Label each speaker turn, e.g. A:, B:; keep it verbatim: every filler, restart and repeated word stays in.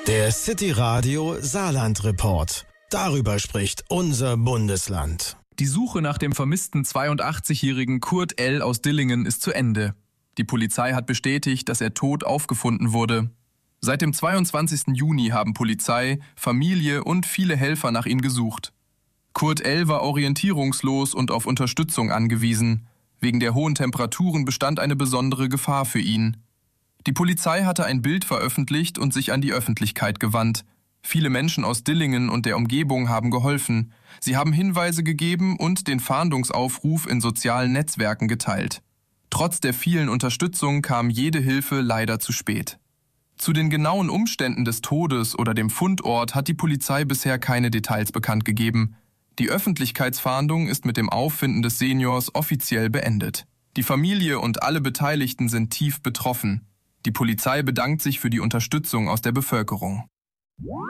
A: Der City Radio Saarland Report. Darüber spricht unser Bundesland.
B: Die Suche nach dem vermissten zweiundachtzigjährigen Kurt L. aus Dillingen ist zu Ende. Die Polizei hat bestätigt, dass er tot aufgefunden wurde. Seit dem zweiundzwanzigsten Juni haben Polizei, Familie und viele Helfer nach ihm gesucht. Kurt L. war orientierungslos und auf Unterstützung angewiesen. Wegen der hohen Temperaturen bestand eine besondere Gefahr für ihn. Die Polizei hatte ein Bild veröffentlicht und sich an die Öffentlichkeit gewandt. Viele Menschen aus Dillingen und der Umgebung haben geholfen. Sie haben Hinweise gegeben und den Fahndungsaufruf in sozialen Netzwerken geteilt. Trotz der vielen Unterstützung kam jede Hilfe leider zu spät. Zu den genauen Umständen des Todes oder dem Fundort hat die Polizei bisher keine Details bekannt gegeben. Die Öffentlichkeitsfahndung ist mit dem Auffinden des Seniors offiziell beendet. Die Familie und alle Beteiligten sind tief betroffen. Die Polizei bedankt sich für die Unterstützung aus der Bevölkerung.